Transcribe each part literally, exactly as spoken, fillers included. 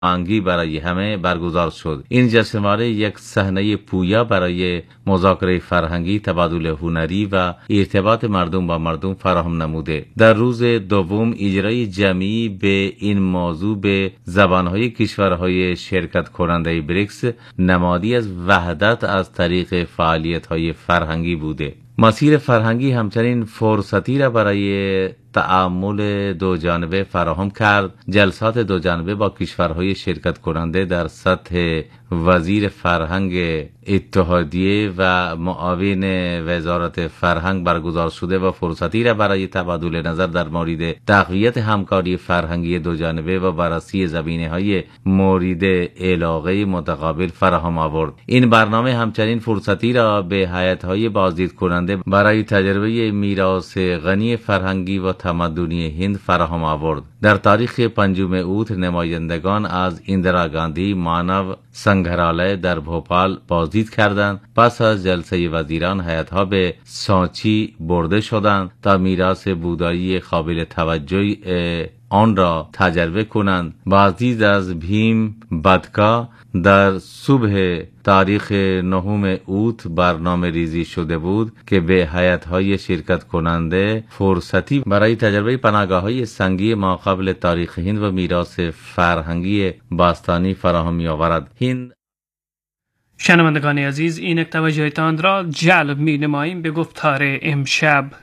آنگی برای همه برگزار شد. این جشنواره یک صحنه پویا برای مذاکره فرهنگی، تبادل هنری و ارتباط مردم با مردم فراهم نموده. در روز دوم اجرای جمعی به این موضوع به زبانهای کشورهای شرکت کننده بریکس نمادی از وحدت از طریق فعالیت‌های فرهنگی بوده. مسیر فرهنگی همچنین فرصتی را برای تعامل دو جانبه فراهم کرد. جلسات دو جانبه با کشورهای شرکت کننده در سطح وزیر فرهنگ اتحادیه و معاون وزارت فرهنگ برگزار شده و فرصتی را برای تبادل نظر در مورد تقویت همکاری فرهنگی دو جانبه و بررسی زمینه‌های مورد علاقه متقابل فراهم آورد. این برنامه همچنین فرصتی را به هیئت‌های بازدید کننده برای تجربه میراث غنی فرهنگی و تمدنی هند فراهم آورد. در تاریخ پنجم اوت نمایندگان از اندرا گاندی مانو سنگرهاله در بھوپال بازدید کردند. پس از جلسه وزیران هیئت‌ها به سانچی برده شدند تا میراث بودایی قابل توجه آن را تجربه کنند. بازدید از بھیم بدکا در صبح تاریخ نهم اوت برنامه ریزی شده بود که به هیئت‌های شرکت کننده فرصتی برای تجربه پناهگاه‌های سنگی ماقبل تاریخ هند و میراث فرهنگی باستانی فراهم می‌آورد. هند شنوندگان عزیز، اینک توجهتان را جلب می‌نماییم به گفتار امشب.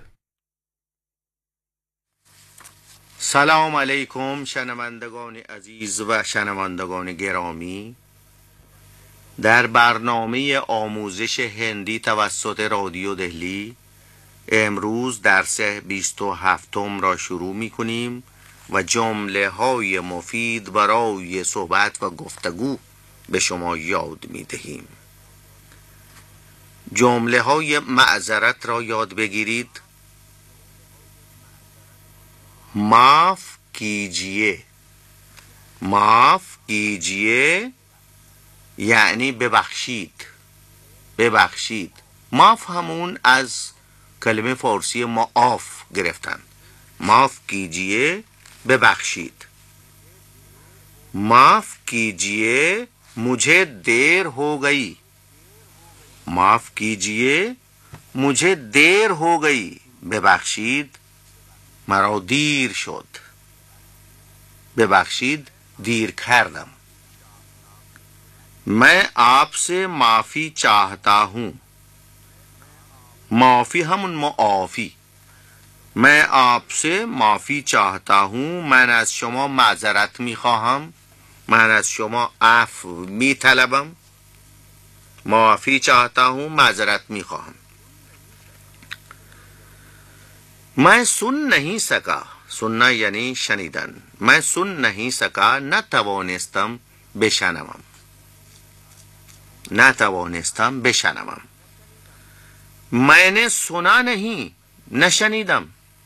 سلام علیکم شنوندگان عزیز و شنوندگان گرامی. در برنامه آموزش هندی توسط رادیو دهلی امروز درس بیست و هفتم را شروع می کنیم و جمله های مفید برای صحبت و گفتگو به شما یاد می دهیم. جمله های معذرت را یاد بگیرید. معاف کیجیه. معاف کیجیه یعنی ببخشید. ببخشید. معاف همون از کلمه فارسی معاف گرفتن. معاف کیجیه، ببخشید. معاف کیجیه مجھے دیر ہو گئی. معاف کیجیے مجھے دیر ہو گئی. ببخشید مرا دیر شد. ببخشید دیر کردم. मैं आपसे माफी चाहता हूँ. माफी همون معافی. मैं आपसे माफी चाहता हूँ. من از شما معذرت میخواهم. من از شما عفو میطلبم. معافی चाहता हूँ معذرت میخواهم. मैं सुन नहीं सका. सुनना یعنی شنیدن. मैं सुन नहीं सका نتوانستم بشنوم. نتوانستم بشنوم. मैंने सुना नहीं نشنیدم.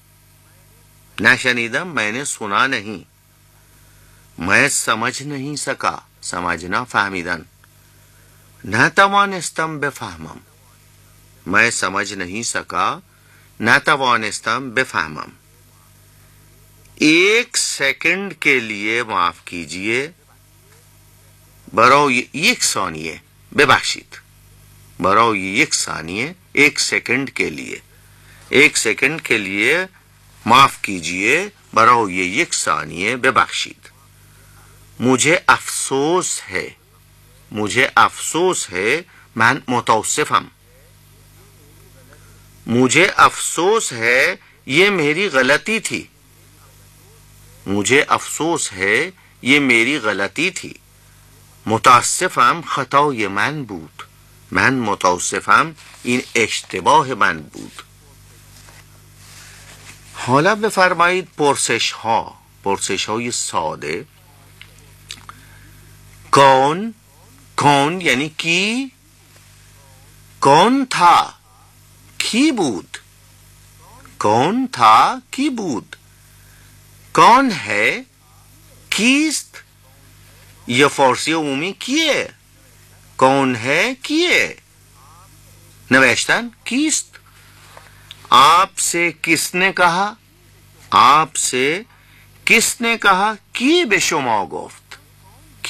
نشنیدم मैंने सुना नहीं. मैं समझ नहीं सका समझना فهمیدن. نتوانستم بفهمم. मैं समझ नहीं सका نتوانستم بفهمم. एक सेकंड के लिए माफ कीजिए. برای یک ثانیه ببخشید. برای یک ثانیه एक सेकंड के लिए. एक सेकंड के लिए माफ कीजिए. برای یک ثانیه ببخشید. मुझे अफसोस है. मुझे अफसोस है من متاسفم. मुझे अफसोस है ये मेरी गलती थी. मुझे अफसोस है ये मेरी गलती थी. متاسفم خطای من بود. من متاسفم این اشتباه من بود. حالا بفرمایید پرسش ها. پرسش های ساده. کون. کون یعنی کی. کون تا کی بود. کون تا کی بود. کون ہے کیست. یا فارسی عمومی کیه. کون ہے کیه. نوشتن کیست. آپ سے کس نے کہا. آپ سے کس نے کہا کی به شما گفت.